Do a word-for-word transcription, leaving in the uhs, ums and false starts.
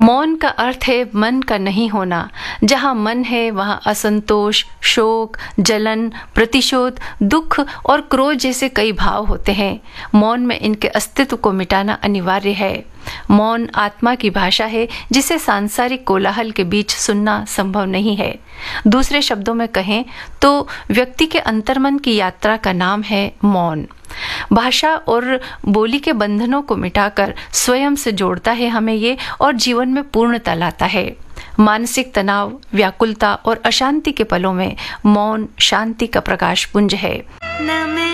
मौन का अर्थ है मन का नहीं होना। जहाँ मन है वहाँ असंतोष, शोक, जलन, प्रतिशोध, दुख और क्रोध जैसे कई भाव होते हैं। मौन में इनके अस्तित्व को मिटाना अनिवार्य है। मौन आत्मा की भाषा है जिसे सांसारिक कोलाहल के बीच सुनना संभव नहीं है। दूसरे शब्दों में कहें तो व्यक्ति के अंतर्मन की यात्रा का नाम है मौन। भाषा और बोली के बंधनों को मिटाकर स्वयं से जोड़ता है हमें ये और जीवन में पूर्णता लाता है। मानसिक तनाव, व्याकुलता और अशांति के पलों में मौन शांति का प्रकाश पुंज है।